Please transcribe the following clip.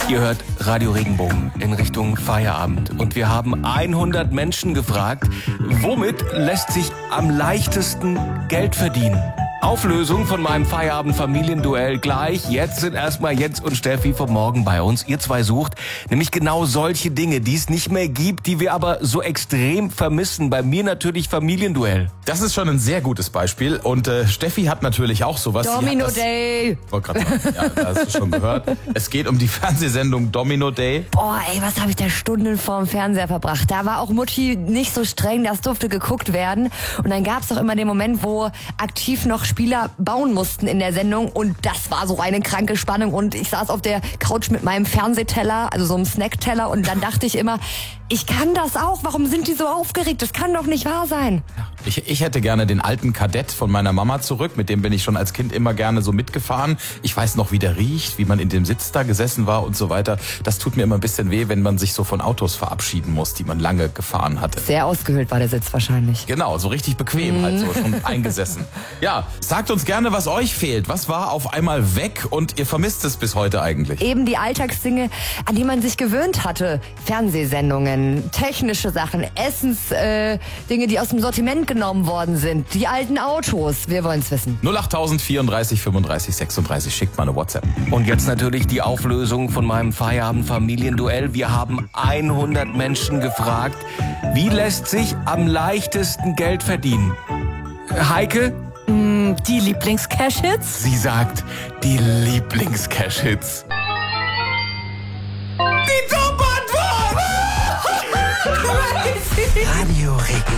Ihr hört Radio Regenbogen in Richtung Feierabend. Und wir haben 100 Menschen gefragt, womit lässt sich am leichtesten Geld verdienen? Auflösung von meinem Feierabend-Familienduell gleich. Jetzt sind erstmal Jens und Steffi vom Morgen bei uns. Ihr zwei sucht nämlich genau solche Dinge, die es nicht mehr gibt, die wir aber so extrem vermissen. Bei mir natürlich Familienduell. Das ist schon ein sehr gutes Beispiel. Und Steffi hat natürlich auch sowas. Domino Day. Ich wollte gerade sagen, ja, da hast du schon gehört. Es geht um die Fernsehsendung Domino Day. Boah, ey, was habe ich da Stunden vorm Fernseher verbracht. Da war auch Mutti nicht so streng, das durfte geguckt werden. Und dann gab's doch immer den Moment, wo aktiv noch Spieler bauen mussten in der Sendung. Und das war so eine kranke Spannung. Und ich saß auf der Couch mit meinem Fernsehteller, also so einem Snackteller. Und dann dachte ich immer, ich kann das auch. Warum sind die so aufgeregt? Das kann doch nicht wahr sein. Ich hätte gerne den alten Kadett von meiner Mama zurück. Mit dem bin ich schon als Kind immer gerne so mitgefahren. Ich weiß noch, wie der riecht, wie man in dem Sitz da gesessen war und so weiter. Das tut mir immer ein bisschen weh, wenn man sich so von Autos verabschieden muss, die man lange gefahren hatte. Sehr ausgehöhlt war der Sitz wahrscheinlich. Genau, so richtig bequem halt so schon eingesessen. Ja, sagt uns gerne, was euch fehlt. Was war auf einmal weg und ihr vermisst es bis heute eigentlich? Eben die Alltagsdinge, an die man sich gewöhnt hatte. Fernsehsendungen, technische Sachen, Dinge, die aus dem Sortiment genommen worden sind. Die alten Autos. Wir wollen es wissen. 08000 34 35 36. Schickt mal eine WhatsApp. Und jetzt natürlich die Auflösung von meinem Feierabend-Familienduell. Wir haben 100 Menschen gefragt, wie lässt sich am leichtesten Geld verdienen? Heike? Die Lieblings-Cash-Hits? Sie sagt, die Lieblings-Cash-Hits. Die Top-Antwort! Radio Regenbogen.